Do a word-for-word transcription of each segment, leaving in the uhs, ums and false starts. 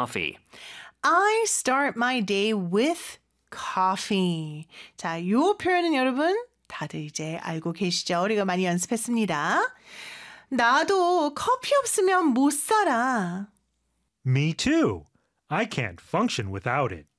coffee. I start my day with coffee. 자, 이 표현은 여러분 다들 이제 알고 계시죠? 우리가 많이 연습했습니다. 나도 커피 없으면 못 살아. Me too. I can't function without it.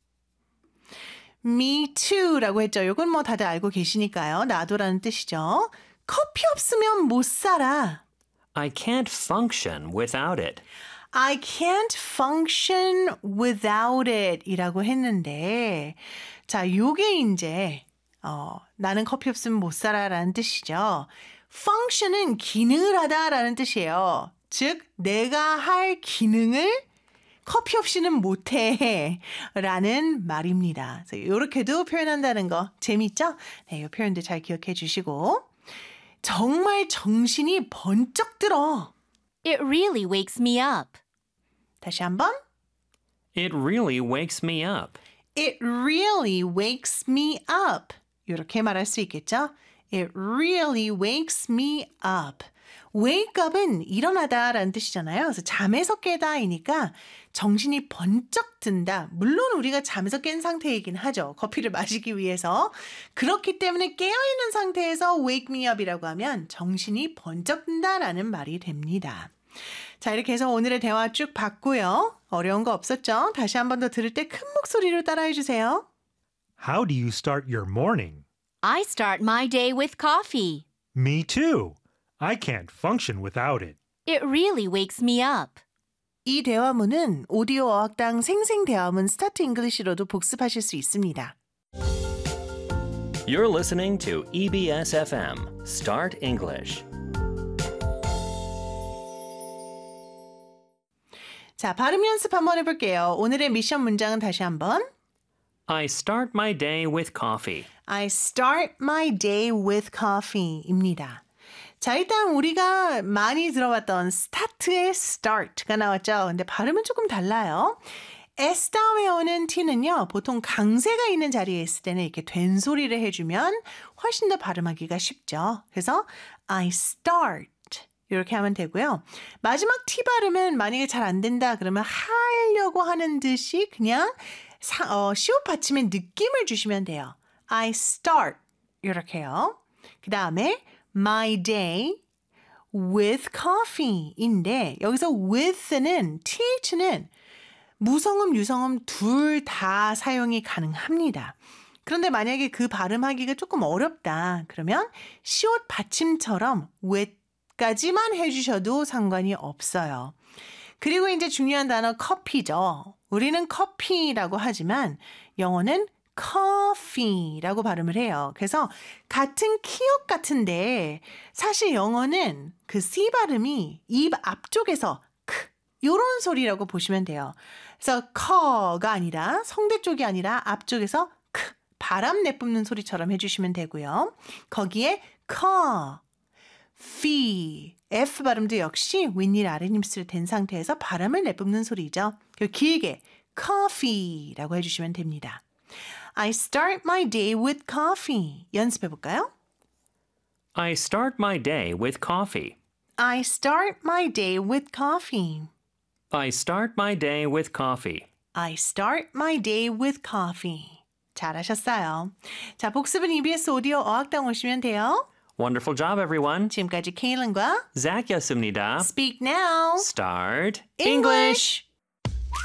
Me too라고 했죠. 이건 뭐 다들 알고 계시니까요. 나도라는 뜻이죠. 커피 없으면 못 살아. I can't function without it. I can't function without it 이라고 했는데 자, 요게 이제 어, 나는 커피 없으면 못 살아라는 뜻이죠. function은 기능을 하다라는 뜻이에요. 즉, 내가 할 기능을 커피 없이는 못해 라는 말입니다. 이렇게도 표현한다는 거 재밌죠? 네, 이 표현도 잘 기억해 주시고 정말 정신이 번쩍 들어. It really wakes me up. 다시 한번. It really wakes me up. It really wakes me up. 이렇게 말할 수 있겠죠? It really wakes me up. wake up은 일어나다라는 뜻이잖아요. 그래서 잠에서 깨다이니까 정신이 번쩍 든다. 물론 우리가 잠에서 깬 상태이긴 하죠. 커피를 마시기 위해서. 그렇기 때문에 깨어있는 상태에서 wake me up이라고 하면 정신이 번쩍 든다라는 말이 됩니다. 자, 이렇게 해서 오늘의 대화 쭉 봤고요. 어려운 거 없었죠? 다시 한 번 더 들을 때 큰 목소리로 따라해 주세요. How do you start your morning? I start my day with coffee. Me too. I can't function without it. It really wakes me up. 이 대화문은 오디오 어학당 생생대화문 스타트 잉글리시로도 복습하실 수 있습니다. You're listening to E B S F M, Start English. 자, 발음 연습 한번 해볼게요. 오늘의 미션 문장은 다시 한번. I start my day with coffee. I start my day with coffee입니다. 자, 일단 우리가 많이 들어봤던 start의 start가 나왔죠. 근데 발음은 조금 달라요. S 다음에 오는 T는요, 보통 강세가 있는 자리에 있을 때는 이렇게 된 소리를 해주면 훨씬 더 발음하기가 쉽죠. 그래서 I start 이렇게 하면 되고요. 마지막 T 발음은 만약에 잘 안 된다 그러면 하려고 하는 듯이 그냥 사, 어, 시옷 받침에 느낌을 주시면 돼요. I start 이렇게요. 그 다음에 my day with coffee인데 여기서 with는 th는 무성음, 유성음 둘 다 사용이 가능합니다. 그런데 만약에 그 발음하기가 조금 어렵다 그러면 시옷 받침처럼 with까지만 해주셔도 상관이 없어요. 그리고 이제 중요한 단어 커피죠. 우리는 커피라고 하지만 영어는 coffee라고 발음을 해요. 그래서 같은 키읔 같은데 사실 영어는 그 C 발음이 입 앞쪽에서 크 요런 소리라고 보시면 돼요. 그래서 커가 아니라 성대 쪽이 아니라 앞쪽에서 크 바람 내뿜는 소리처럼 해주시면 되고요. 거기에 커 fee, F 발음도 역시 윗입 아랫입술 된 상태에서 바람을 내뿜는 소리죠. 길게 coffee라고 해주시면 됩니다. I start my day with coffee. 연습해 볼까요? I start my day with coffee. I start my day with coffee. I start my day with coffee. I start my day with coffee. 잘하셨어요. 자, 복습은 이비에스 오디오 어학당 오시면 돼요. Wonderful job, everyone. 지금까지 케일린과 Zach였습니다. Speak Now. Start English.